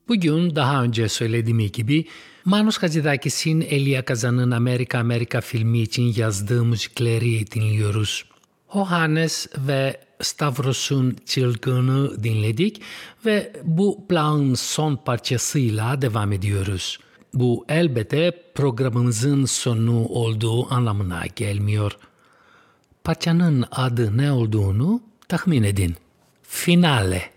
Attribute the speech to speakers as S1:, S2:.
S1: Bugün daha önce söylediğim gibi Manus Kazidakis'in Elia Kazan'ın Amerika filmi için yazdığı müzikleri dinliyoruz. Johannes ve Stavros'un Çılgını dinledik ve bu planın son parçasıyla devam ediyoruz. Bu elbette programımızın sonu olduğu anlamına gelmiyor. Parçanın adı ne olduğunu tahmin edin. Finale.